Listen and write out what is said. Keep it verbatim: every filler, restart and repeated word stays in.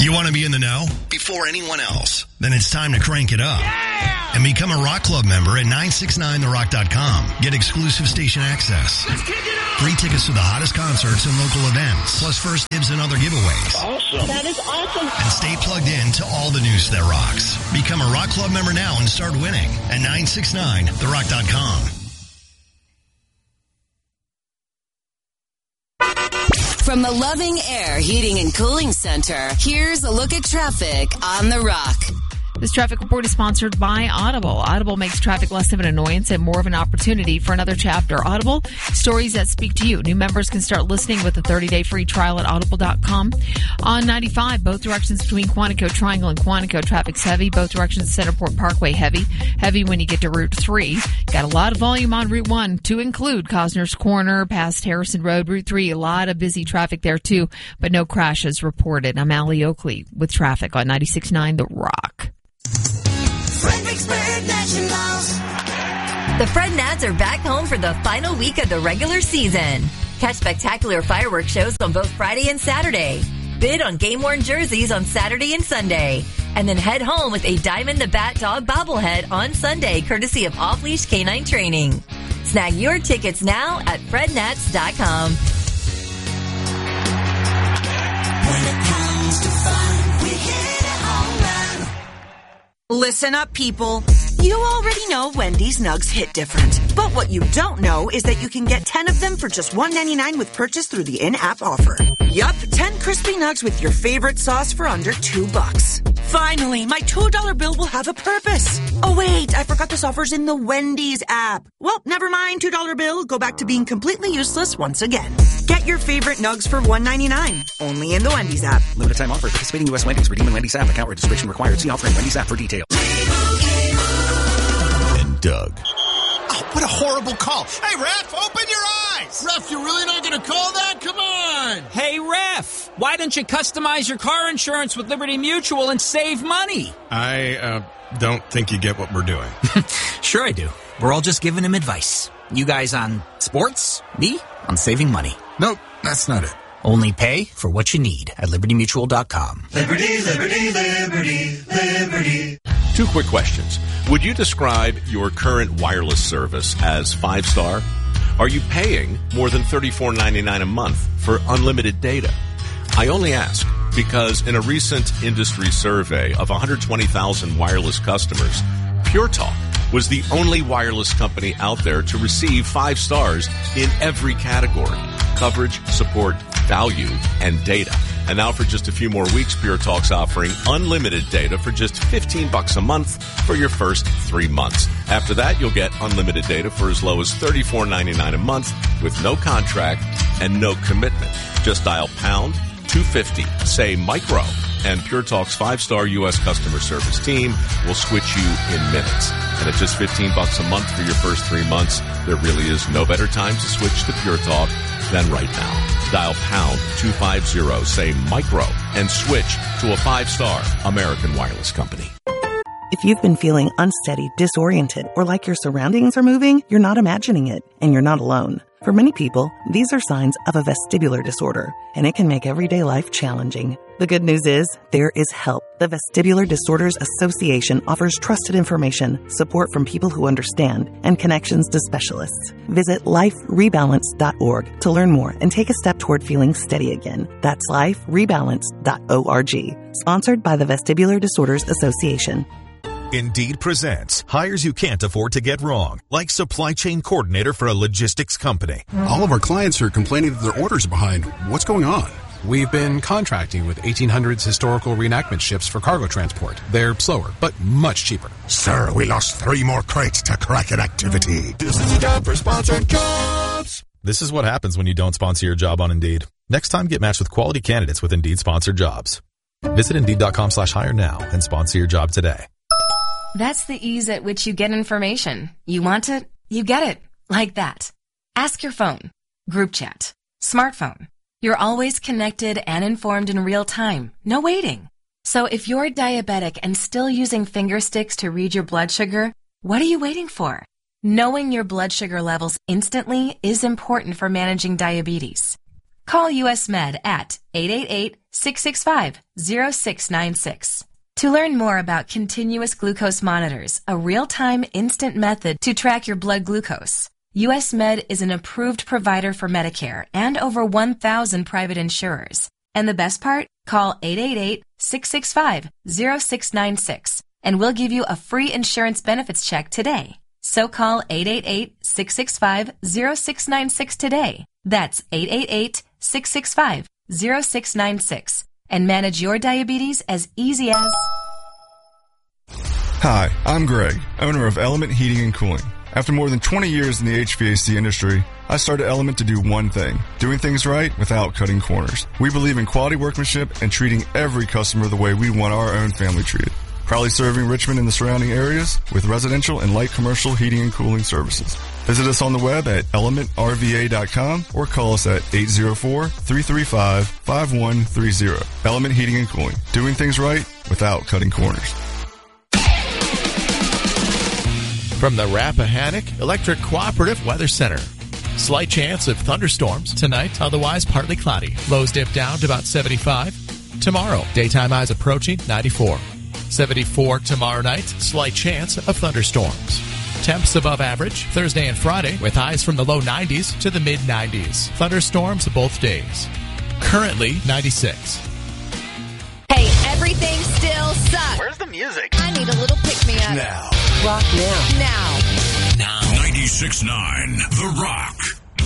You want to be in the know before anyone else? Then it's time to crank it up. Yeah! And become a Rock Club member at nine six nine the rock dot com. Get exclusive station access. Let's kick it up! Free tickets to the hottest concerts and local events. Plus first dibs and other giveaways. Awesome. That is awesome. And stay plugged in to all the news that rocks. Become a Rock Club member now and start winning at nine six nine the rock dot com. From the Loving Air Heating and Cooling Center, here's a look at traffic on The Rock. This traffic report is sponsored by Audible. Audible makes traffic less of an annoyance and more of an opportunity for another chapter. Audible, stories that speak to you. New members can start listening with a thirty-day free trial at audible dot com. On ninety-five, both directions between Quantico Triangle and Quantico, traffic's heavy. Both directions Centerport Parkway, heavy. Heavy when you get to Route three. Got a lot of volume on Route one, to include Cosner's Corner, past Harrison Road. Route three, a lot of busy traffic there too, but no crashes reported. I'm Allie Oakley with traffic on ninety-six point nine The Rock. Fredericksburg Nationals. The Fred Nads are back home for the final week of the regular season. Catch spectacular fireworks shows on both Friday and Saturday. Bid on game-worn jerseys on Saturday and Sunday. And then head home with a Diamond the Bat Dog bobblehead on Sunday, courtesy of Off Leash Canine Training. Snag your tickets now at fred nats dot com. When it comes to fun, we hit it home run. Listen up, people. You already know Wendy's Nugs hit different. But what you don't know is that you can get ten of them for just one ninety-nine with purchase through the in-app offer. Yup, ten crispy nugs with your favorite sauce for under two bucks. Finally, my two dollar bill will have a purpose. Oh wait, I forgot this offer's in the Wendy's app. Well, never mind, two dollar bill. Go back to being completely useless once again. Get your favorite nugs for one ninety-nine. Only in the Wendy's app. Limited time offer. Participating U S Wendy's. Redeem in Wendy's app. Account registration required. See offer in Wendy's app for details. And Doug. Oh, what a horrible call. Hey, Ref, open your eyes. Ref, you're really not going to call that? Come on. Hey, Ref, why don't you customize your car insurance with Liberty Mutual and save money? I uh, don't think you get what we're doing. Sure I do. We're all just giving him advice. You guys on sports, me on saving money. Nope, that's not it. Only pay for what you need at liberty mutual dot com. Liberty, liberty, liberty, liberty. Two quick questions. Would you describe your current wireless service as five-star? Are you paying more than thirty-four ninety-nine a month for unlimited data? I only ask because in a recent industry survey of one hundred twenty thousand wireless customers, Pure Talk was the only wireless company out there to receive five stars in every category: coverage, support, value, and data. And now for just a few more weeks, Pure Talk's offering unlimited data for just fifteen bucks a month for your first three months. After that, you'll get unlimited data for as low as thirty-four ninety-nine a month with no contract and no commitment. Just dial pound two fifty, say micro, and Pure Talk's five-star U S customer service team will switch you in minutes. And at just fifteen bucks a month for your first three months, there really is no better time to switch to Pure Talk than right now. Dial pound two fifty, say micro, and switch to a five-star American wireless company. If you've been feeling unsteady, disoriented, or like your surroundings are moving, you're not imagining it, and you're not alone. For many people, these are signs of a vestibular disorder, and it can make everyday life challenging. The good news is, there is help. The Vestibular Disorders Association offers trusted information, support from people who understand, and connections to specialists. Visit life rebalance dot org to learn more and take a step toward feeling steady again. That's life rebalance dot org. Sponsored by the Vestibular Disorders Association. Indeed presents hires you can't afford to get wrong, like supply chain coordinator for a logistics company. All of our clients are complaining that their orders are behind. What's going on? We've been contracting with eighteen hundreds historical reenactment ships for cargo transport. They're slower, but much cheaper. Sir, we lost three more crates to Kraken activity. This is a job for sponsored jobs. This is what happens when you don't sponsor your job on Indeed. Next time, get matched with quality candidates with Indeed sponsored jobs. Visit Indeed.com slash hire now and sponsor your job today. That's the ease at which you get information. You want it, you get it. Like that. Ask your phone. Group chat. Smartphone. You're always connected and informed in real time. No waiting. So if you're diabetic and still using finger sticks to read your blood sugar, what are you waiting for? Knowing your blood sugar levels instantly is important for managing diabetes. Call U S Med at eight eight eight, six six five, zero six nine six. To learn more about continuous glucose monitors, a real-time instant method to track your blood glucose, U S Med is an approved provider for Medicare and over one thousand private insurers. And the best part? Call eight eight eight, six six five, zero six nine six and we'll give you a free insurance benefits check today. So call eight eight eight, six six five, zero six nine six today. That's eight eight eight, six six five, zero six nine six and manage your diabetes as easy as... Hi, I'm Greg, owner of Element Heating and Cooling. After more than twenty years in the H V A C industry, I started Element to do one thing, doing things right without cutting corners. We believe in quality workmanship and treating every customer the way we want our own family treated. Proudly serving Richmond and the surrounding areas with residential and light commercial heating and cooling services. Visit us on the web at element r v a dot com or call us at eight zero four, three three five, five one three zero. Element Heating and Cooling, doing things right without cutting corners. From the Rappahannock Electric Cooperative Weather Center. Slight chance of thunderstorms tonight, otherwise partly cloudy. Lows dip down to about seventy-five. Tomorrow, daytime highs approaching ninety-four. seventy-four tomorrow night, slight chance of thunderstorms. Temps above average Thursday and Friday with highs from the low nineties to the mid nineties. Thunderstorms both days. Currently ninety-six. Hey, everything still sucks. Where's the music? I need a little pick-me-up. Now. Rock now. Now. Now. ninety-six point nine The Rock.